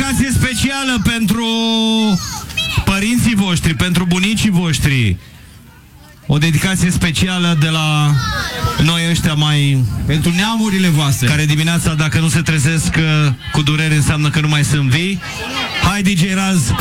dedicație specială pentru părinții voștri, pentru bunicii voștri. O dedicație specială de la noi ăștia mai... Pentru neamurile voastre. Care dimineața, dacă nu se trezesc cu durere, înseamnă că nu mai sunt vii. Hai, DJ Raz!